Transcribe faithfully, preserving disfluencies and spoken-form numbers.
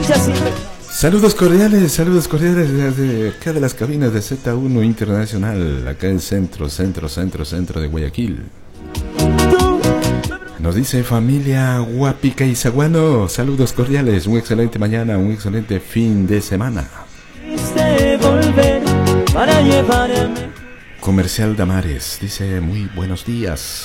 Saludos cordiales, saludos cordiales desde acá de las cabinas de Z uno Internacional, acá en centro, centro, centro, centro de Guayaquil. Nos dice familia Huapica y Zaguano, saludos cordiales, un excelente mañana, un excelente fin de semana. Comercial Damares dice muy buenos días.